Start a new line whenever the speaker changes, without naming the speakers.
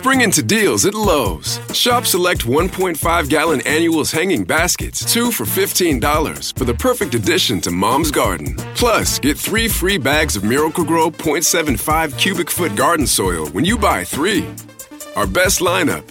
Spring into deals at Lowe's. Shop select 1.5-gallon annuals hanging baskets, 2 for $15 for the perfect addition to Mom's garden. Plus, get 3 free bags of Miracle-Gro 0.75 cubic foot garden soil when you buy 3. Our best lineup